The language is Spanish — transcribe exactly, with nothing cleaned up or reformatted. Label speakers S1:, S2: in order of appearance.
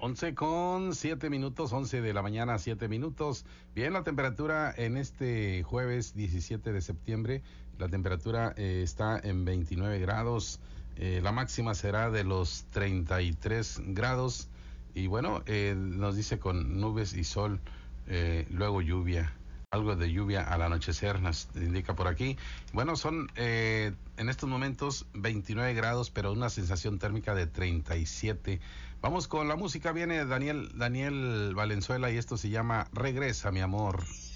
S1: once con siete minutos, once de la mañana, siete minutos. Bien, la temperatura en este jueves diecisiete de septiembre, la temperatura eh, está en veintinueve grados. Eh, la máxima será de los treinta y tres grados. Y bueno, eh, nos dice con nubes y sol, eh, luego lluvia. Algo de lluvia al anochecer nos indica por aquí. Bueno, son eh, en estos momentos veintinueve grados, pero una sensación térmica de treinta y siete. Vamos con la música, viene Daniel, Daniel Valenzuela y esto se llama Regresa, mi amor.